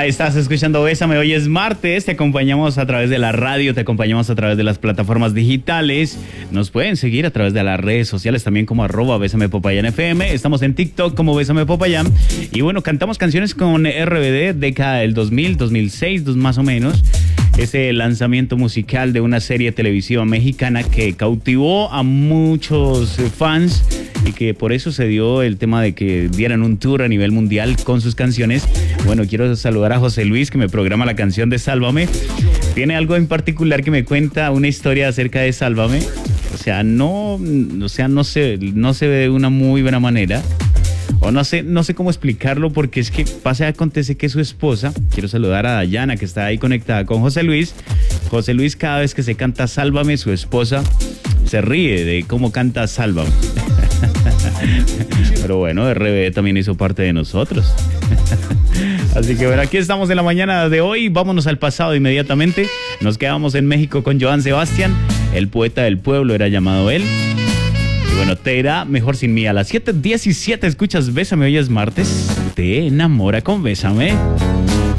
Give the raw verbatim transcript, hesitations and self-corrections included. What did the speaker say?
Ahí estás escuchando Bésame, hoy es martes, te acompañamos a través de la radio, te acompañamos a través de las plataformas digitales, nos pueden seguir a través de las redes sociales también como arroba Bésame Popayán F M, estamos en TikTok como Bésame Popayán y bueno, cantamos canciones con R B D, década del dos mil, dos mil seis, dos más o menos. Ese lanzamiento musical de una serie televisiva mexicana que cautivó a muchos fans y que por eso se dio el tema de que dieran un tour a nivel mundial con sus canciones. Bueno, quiero saludar a José Luis, que me programa la canción de Sálvame. Tiene algo en particular que me cuenta una historia acerca de Sálvame. O sea, no, o sea, no se, no se ve de una muy buena manera. O no sé, no sé cómo explicarlo, porque es que pasa y acontece que su esposa, quiero saludar a Dayana, que está ahí conectada con José Luis. José Luis, cada vez que se canta Sálvame, su esposa se ríe de cómo canta Sálvame. Pero bueno, R B D también hizo parte de nosotros. Así que bueno, aquí estamos en la mañana de hoy. Vámonos al pasado inmediatamente. Nos quedamos en México con Joan Sebastián, el poeta del pueblo era llamado él. Y bueno, te irá mejor sin mí. A las siete diecisiete escuchas Bésame, hoy es martes. Te enamora con Bésame.